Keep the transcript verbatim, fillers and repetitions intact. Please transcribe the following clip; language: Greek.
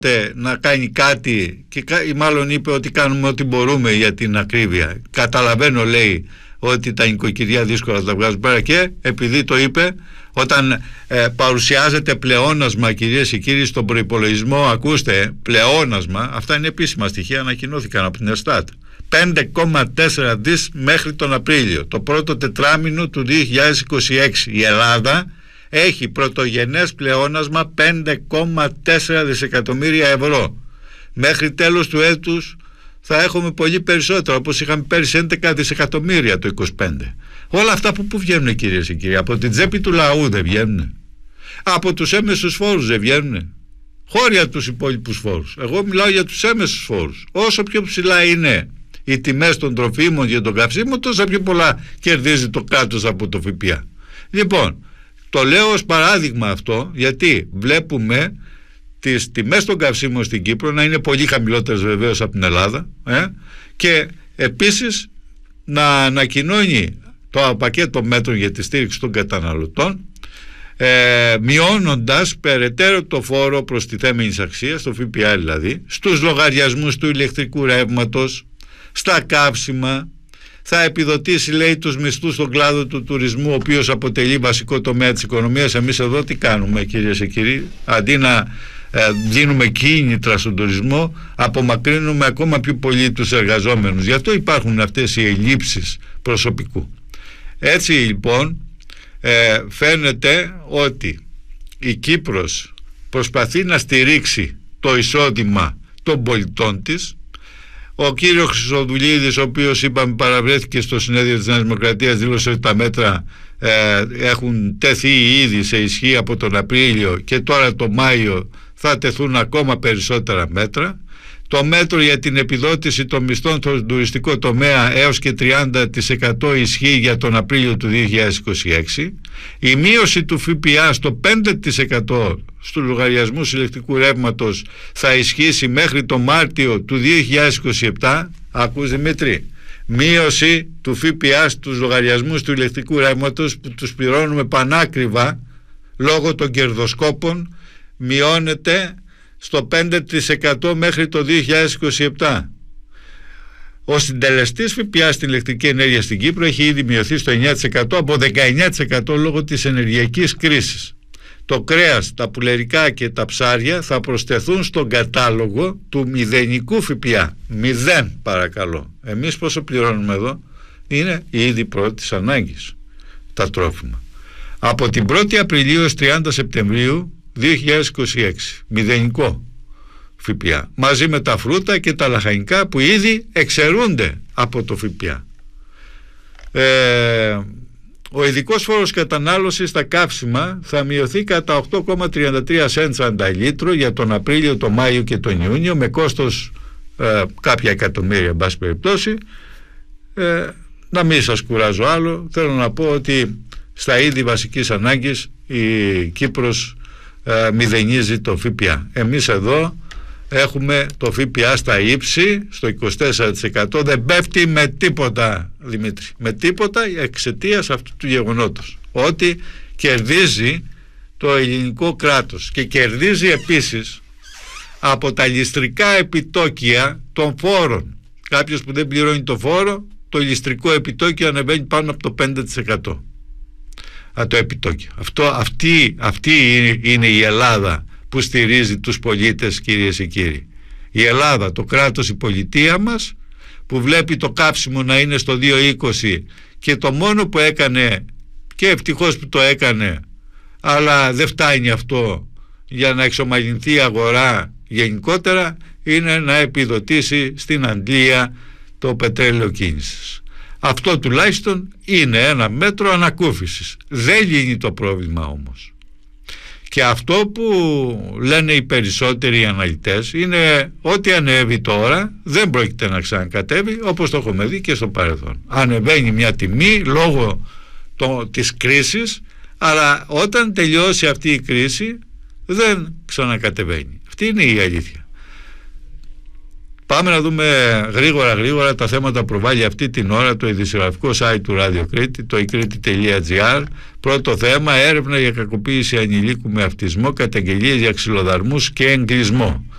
να κάνει κάτι και ή μάλλον είπε ότι κάνουμε ό,τι μπορούμε για την ακρίβεια. Καταλαβαίνω, λέει, ότι τα νοικοκυριά δύσκολα θα τα βγάζουν πέρα, και επειδή το είπε, όταν ε, παρουσιάζεται πλεόνασμα, κυρίες και κύριοι, στον προϋπολογισμό, ακούστε, πλεόνασμα, αυτά είναι επίσημα στοιχεία, ανακοινώθηκαν από την Ελστάτ, πέντε κόμμα τέσσερα δις μέχρι τον Απρίλιο, το πρώτο τετράμινο του δύο χιλιάδες είκοσι έξι. Η Ελλάδα έχει πρωτογενές πλεόνασμα πέντε κόμμα τέσσερα δισεκατομμύρια ευρώ. Μέχρι τέλος του έτους θα έχουμε πολύ περισσότερο, όπως είχαμε πέρυσι έντεκα δισεκατομμύρια το είκοσι πέντε. Όλα αυτά που, που βγαίνουν, κυρίες και κύριοι? Από την τσέπη του λαού δεν βγαίνουν? Από τους έμεσους φόρους δεν βγαίνουν? Χώρια τους υπόλοιπους φόρους. Εγώ μιλάω για τους έμεσους φόρους. Όσο πιο ψηλά είναι οι τιμές των τροφίμων και των καυσίμων, τόσο πιο πολλά κερδίζει το κράτος από το ΦΠΑ. Λοιπόν, το λέω ως παράδειγμα αυτό, γιατί βλέπουμε τις τιμές των καυσίμων στην Κύπρο να είναι πολύ χαμηλότερες βεβαίως από την Ελλάδα, ε? και επίσης να ανακοινώνει το πακέτο μέτρων για τη στήριξη των καταναλωτών, ε, μειώνοντας περαιτέρω το φόρο προστιθέμενης αξίας, το ΦΠΑ δηλαδή, στους λογαριασμούς του ηλεκτρικού ρεύματος, στα καύσιμα. Θα επιδοτήσει, λέει, τους μισθούς στον κλάδο του τουρισμού, ο οποίος αποτελεί βασικό τομέα της οικονομίας. Εμείς εδώ τι κάνουμε, κυρίες και κύριοι? Αντί να ε, δίνουμε κίνητρα στον τουρισμό, απομακρύνουμε ακόμα πιο πολύ τους εργαζόμενους. Γι' αυτό υπάρχουν αυτές οι ελλείψεις προσωπικού. Έτσι λοιπόν ε, φαίνεται ότι η Κύπρος προσπαθεί να στηρίξει το εισόδημα των πολιτών της. Ο κύριος Χρυσοδουλίδης, ο οποίος, είπαμε, παραβρέθηκε στο συνέδριο της Νέας Δημοκρατίας, δήλωσε ότι τα μέτρα ε, έχουν τεθεί ήδη σε ισχύ από τον Απρίλιο και τώρα το Μάιο θα τεθούν ακόμα περισσότερα μέτρα. Το μέτρο για την επιδότηση των μισθών στον τουριστικό τομέα έως και τριάντα τοις εκατό ισχύει για τον Απρίλιο του δύο χιλιάδες είκοσι έξι. Η μείωση του ΦΠΑ στο πέντε τοις εκατό στους λογαριασμούς ηλεκτρικού ρεύματος θα ισχύσει μέχρι το Μάρτιο του δύο χιλιάδες είκοσι επτά. Ακούς, Δημήτρη? Μείωση του ΦΠΑ στους λογαριασμούς του ηλεκτρικού ρεύματος που τους πληρώνουμε πανάκριβα λόγω των κερδοσκόπων, μειώνεται στο πέντε τοις εκατό μέχρι το δύο χιλιάδες είκοσι επτά. Ο συντελεστής ΦΠΑ στην ηλεκτρική ενέργεια στην Κύπρο έχει ήδη μειωθεί στο εννιά τοις εκατό από δεκαεννιά τοις εκατό λόγω της ενεργειακής κρίσης. Το κρέας, τα πουλερικά και τα ψάρια θα προσθεθούν στον κατάλογο του μηδενικού ΦΠΑ. Μηδέν, παρακαλώ. Εμείς πόσο πληρώνουμε εδώ? Είναι ήδη πρώτης ανάγκης τα τρόφιμα. Από την πρώτη Απριλίου έως τριάντα Σεπτεμβρίου δύο χιλιάδες είκοσι έξι, μηδενικό ΦΠΑ, μαζί με τα φρούτα και τα λαχανικά που ήδη εξαιρούνται από το ΦΠΑ. Ε, ο ειδικός φόρος κατανάλωσης στα καύσιμα θα μειωθεί κατά οκτώ κόμμα τριάντα τρία σεντ ανά λίτρο για τον Απρίλιο, τον Μάιο και τον Ιούνιο, με κόστος ε, κάποια εκατομμύρια, εν πάση περιπτώσει. Ε, να μην σας κουράζω άλλο, θέλω να πω ότι στα είδη βασικής ανάγκης η Κύπρος ε, μηδενίζει το ΦΠΑ. Εμείς εδώ έχουμε το ΦΠΑ στα ύψη, στο είκοσι τέσσερα τοις εκατό, δεν πέφτει με τίποτα, Δημήτρη, με τίποτα, εξαιτίας αυτού του γεγονότος, ότι κερδίζει το ελληνικό κράτος και κερδίζει επίσης από τα ληστρικά επιτόκια των φόρων. Κάποιος που δεν πληρώνει το φόρο, το ληστρικό επιτόκιο ανεβαίνει πάνω από το πέντε τοις εκατό. Α, το επιτόκιο. Αυτό, αυτή, αυτή είναι η Ελλάδα που στηρίζει τους πολίτες, κυρίες και κύριοι. Η Ελλάδα, το κράτος, η πολιτεία μας, που βλέπει το καύσιμο να είναι στο δύο είκοσι και το μόνο που έκανε, και ευτυχώς που το έκανε, αλλά δεν φτάνει αυτό για να εξομαλυνθεί η αγορά γενικότερα, είναι να επιδοτήσει στην Αγγλία το πετρέλαιο κίνησης. Αυτό τουλάχιστον είναι ένα μέτρο ανακούφισης. Δεν λύνει το πρόβλημα όμως. Και αυτό που λένε οι περισσότεροι αναλυτές είναι ότι ανέβει τώρα δεν πρόκειται να ξανακατέβει, όπως το έχουμε δει και στο παρελθόν. Ανεβαίνει μια τιμή λόγω το, της κρίσης, αλλά όταν τελειώσει αυτή η κρίση δεν ξανακατεβαίνει. Αυτή είναι η αλήθεια. Πάμε να δούμε γρήγορα γρήγορα τα θέματα που προβάλλει αυτή την ώρα το ειδησιογραφικό site του Radio Κρήτη, το ikriti τελεία gr. Πρώτο θέμα, έρευνα για κακοποίηση ανηλίκου με αυτισμό, καταγγελίες για ξυλοδαρμούς και εγκλισμό.